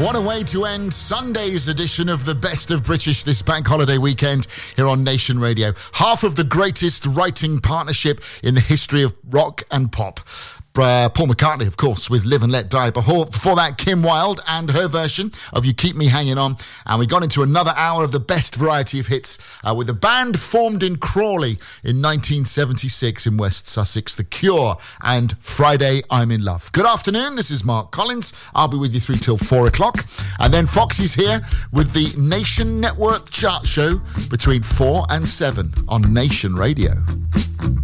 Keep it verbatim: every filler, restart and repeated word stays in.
What a way to end Sunday's edition of the Best of British this bank holiday weekend here on Nation Radio. Half of the greatest writing partnership in the history of rock and pop. Uh, Paul McCartney, of course, with Live and Let Die. Before, before that, Kim Wilde and her version of You Keep Me Hanging On. And we got into another hour of the best variety of hits uh, with a band formed in Crawley in nineteen seventy-six in West Sussex, The Cure and Friday I'm in Love. Good afternoon, this is Mark Collins. I'll be with you through till four o'clock. And then Foxy's here with the Nation Network chart show between four and seven on Nation Radio.